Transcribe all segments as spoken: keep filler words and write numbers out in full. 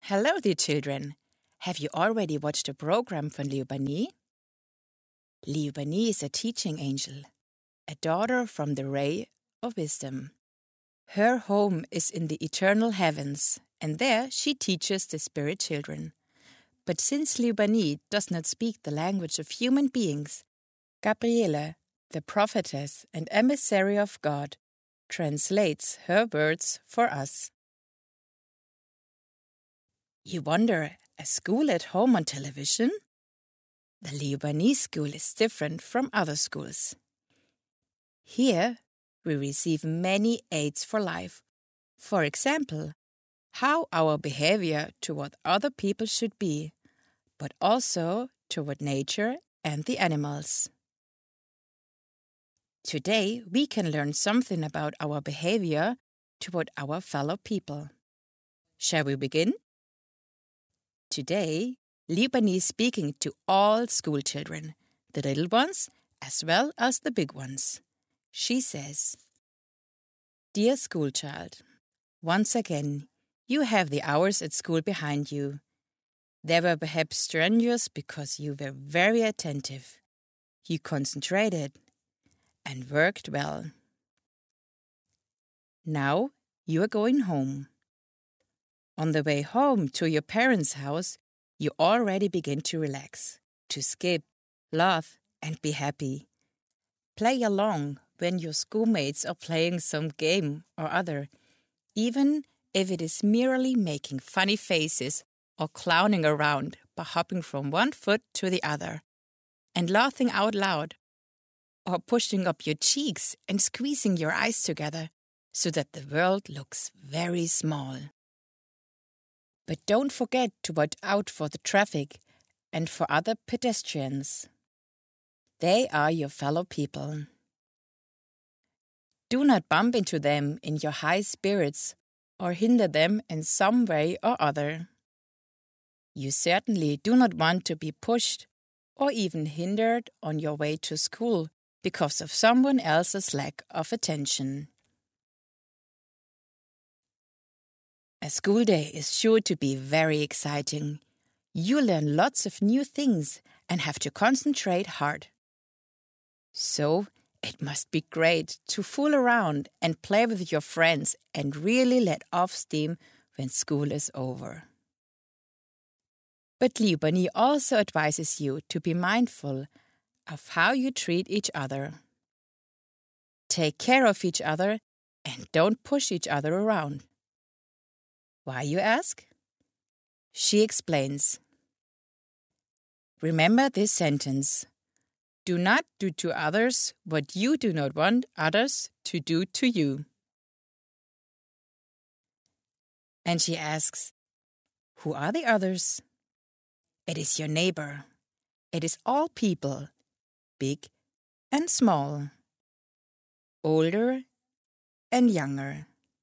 Hello, dear children. Have you already watched a program from Liubani? Liubani is a teaching angel, a daughter from the ray of wisdom. Her home is in the eternal heavens, and there she teaches the spirit children. But since Liubani does not speak the language of human beings, Gabriele, the prophetess and emissary of God, translates her words for us. You wonder, a school at home on television? The Liubani school is different from other schools. Here, we receive many aids for life. For example, how our behavior toward other people should be, but also toward nature and the animals. Today, we can learn something about our behavior toward our fellow people. Shall we begin? Today, Liubani is speaking to all school children, the little ones as well as the big ones. She says, Dear school child, once again, you have the hours at school behind you. They were perhaps strenuous because you were very attentive. You concentrated and worked well. Now you are going home. On the way home to your parents' house, you already begin to relax, to skip, laugh, and be happy. Play along when your schoolmates are playing some game or other, even if it is merely making funny faces or clowning around by hopping from one foot to the other, and laughing out loud, or pushing up your cheeks and squeezing your eyes together so that the world looks very small. But don't forget to watch out for the traffic and for other pedestrians. They are your fellow people. Do not bump into them in your high spirits or hinder them in some way or other. You certainly do not want to be pushed or even hindered on your way to school because of someone else's lack of attention. A school day is sure to be very exciting. You learn lots of new things and have to concentrate hard. So, it must be great to fool around and play with your friends and really let off steam when school is over. But Liubani also advises you to be mindful of how you treat each other. Take care of each other and don't push each other around. Why, you ask? She explains. Remember this sentence. Do not do to others what you do not want others to do to you. And she asks, who are the others? It is your neighbor. It is all people, big and small, older and younger.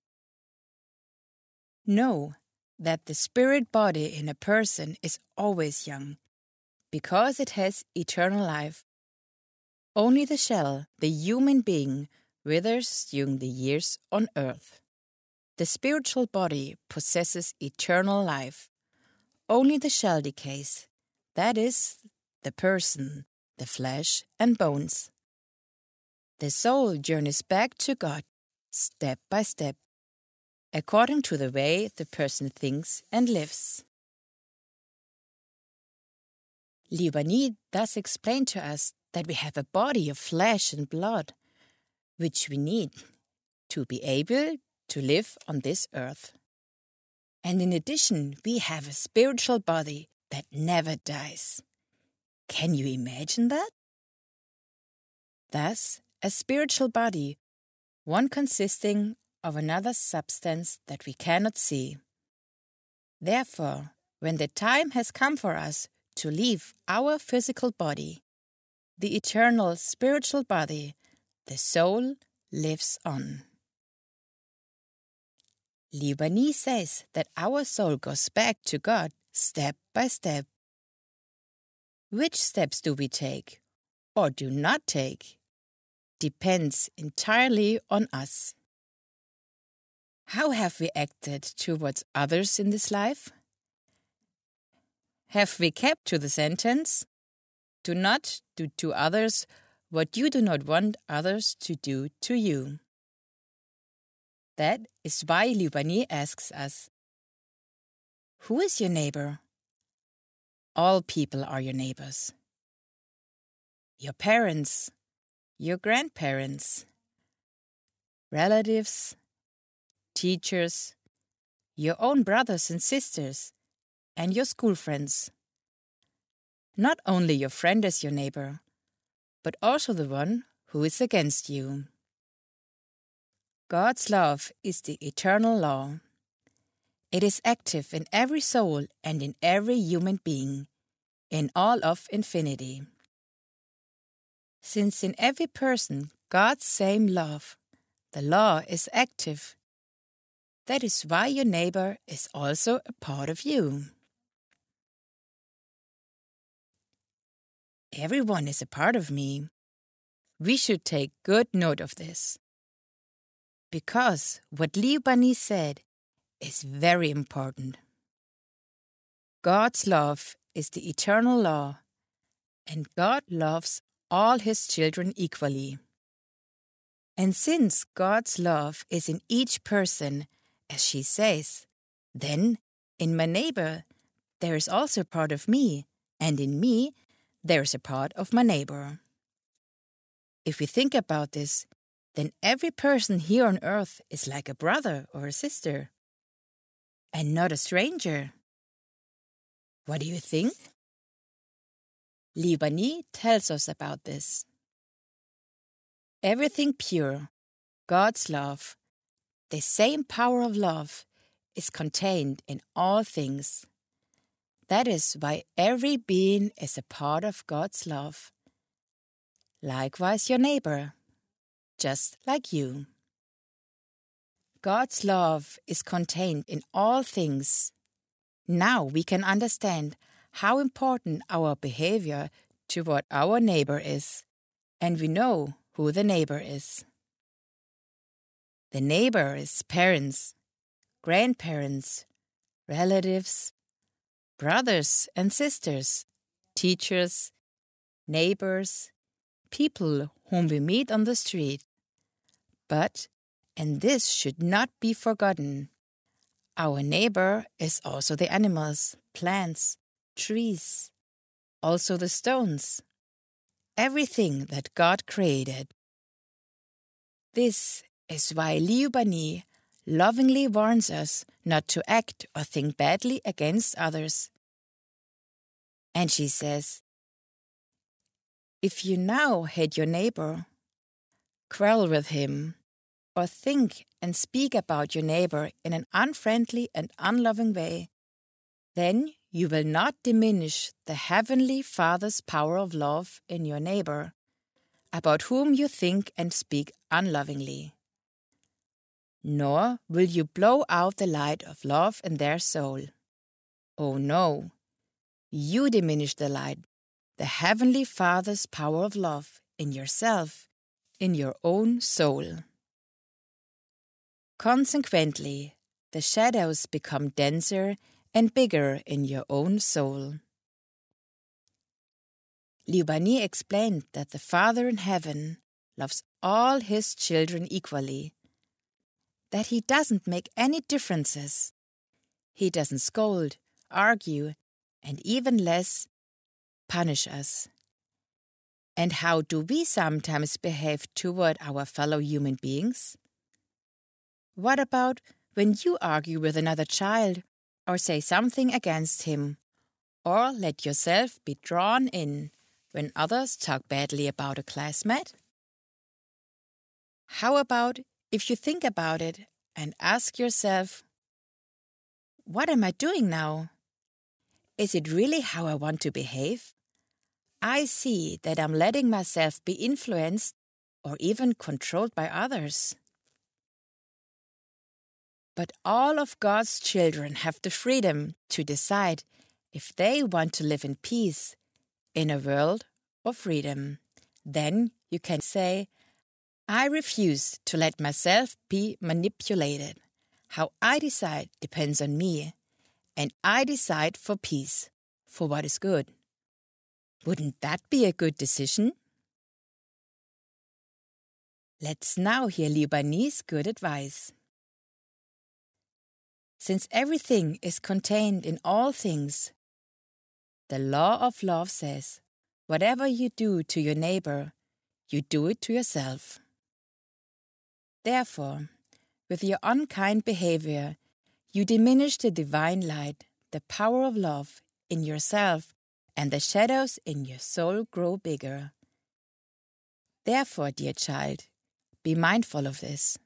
Know that the spirit body in a person is always young, because it has eternal life. Only the shell, the human being, withers during the years on earth. The spiritual body possesses eternal life. Only the shell decays, that is, the person, the flesh and bones. The soul journeys back to God, step by step, according to the way the person thinks and lives. Liubani thus explained to us that we have a body of flesh and blood, which we need to be able to live on this earth. And in addition, we have a spiritual body that never dies. Can you imagine that? Thus, a spiritual body, one consisting of another substance that we cannot see. Therefore, when the time has come for us to leave our physical body, the eternal spiritual body, the soul, lives on. Liubani says that our soul goes back to God step by step. Which steps do we take or do not take depends entirely on us. How have we acted towards others in this life? Have we kept to the sentence? Do not do to others what you do not want others to do to you. That is why Liu Bani asks us, who is your neighbor? All people are your neighbors. Your parents, your grandparents, relatives, teachers, your own brothers and sisters, and your school friends. Not only your friend is your neighbor, but also the one who is against you. God's love is the eternal law. It is active in every soul and in every human being, in all of infinity. Since in every person God's same love, the law is active, that is why your neighbor is also a part of you. Everyone is a part of me. We should take good note of this. Because what Liu Bani said is very important. God's love is the eternal law, and God loves all His children equally. And since God's love is in each person, as she says, then in my neighbor there is also a part of me, and in me there is a part of my neighbor. If we think about this, then every person here on earth is like a brother or a sister, and not a stranger. What do you think? Liu Bani tells us about this. Everything pure, God's love, the same power of love, is contained in all things. That is why every being is a part of God's love. Likewise your neighbor, just like you. God's love is contained in all things. Now we can understand how important our behavior toward our neighbor is, and we know who the neighbor is. The neighbor is parents, grandparents, relatives, brothers and sisters, teachers, neighbors, people whom we meet on the street. But, and this should not be forgotten, our neighbor is also the animals, plants, trees, also the stones, everything that God created. This is why Liu Bani lovingly warns us not to act or think badly against others. And she says, if you now hate your neighbor, quarrel with him, or think and speak about your neighbor in an unfriendly and unloving way, then you will not diminish the Heavenly Father's power of love in your neighbor, about whom you think and speak unlovingly. Nor will you blow out the light of love in their soul. Oh no, you diminish the light, the Heavenly Father's power of love in yourself, in your own soul. Consequently, the shadows become denser and bigger in your own soul. Liu Bani explained that the Father in heaven loves all His children equally, that He doesn't make any differences. He doesn't scold, argue, and even less, punish us. And how do we sometimes behave toward our fellow human beings? What about when you argue with another child, or say something against him, or let yourself be drawn in when others talk badly about a classmate? How about if you think about it and ask yourself, what am I doing now? Is it really how I want to behave? I see that I'm letting myself be influenced or even controlled by others. But all of God's children have the freedom to decide if they want to live in peace in a world of freedom. Then you can say, I refuse to let myself be manipulated. How I decide depends on me, and I decide for peace, for what is good. Wouldn't that be a good decision? Let's now hear Libanese good advice. Since everything is contained in all things, the law of love says, whatever you do to your neighbor, you do it to yourself. Therefore, with your unkind behavior, you diminish the divine light, the power of love in yourself, and the shadows in your soul grow bigger. Therefore, dear child, be mindful of this.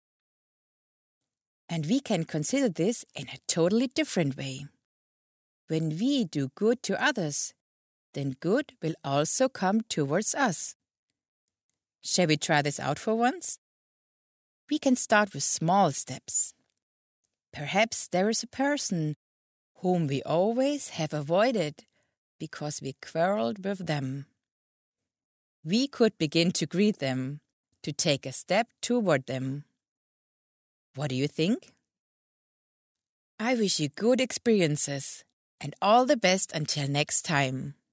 And we can consider this in a totally different way. When we do good to others, then good will also come towards us. Shall we try this out for once? We can start with small steps. Perhaps there is a person whom we always have avoided because we quarreled with them. We could begin to greet them, to take a step toward them. What do you think? I wish you good experiences and all the best until next time.